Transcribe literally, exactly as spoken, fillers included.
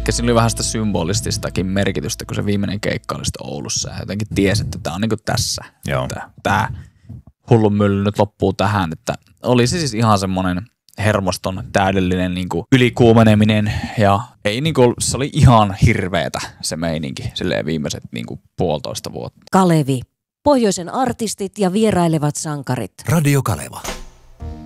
ehkä siinä oli vähän sitä symbolististakin merkitystä, kun se viimeinen keikka oli sitten Oulussa. Ja jotenkin tiesi, että tämä on niin kuin tässä. Että tämä hullun mylly nyt loppuu tähän. Että oli se siis ihan semmoinen hermoston täydellinen niin kuin ylikuumeneminen. Ja ei niin kuin, se oli ihan hirveetä se meininki silleen viimeiset niin kuin puolitoista vuotta. Kalevi. Pohjoisen artistit ja vierailevat sankarit. Radio Kaleva.